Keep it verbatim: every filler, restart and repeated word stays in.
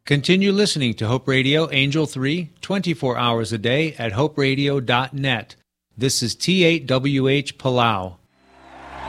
Continue listening to Hope Radio Angel three, twenty-four hours a day at hope radio dot net. This is T eight W H Palau.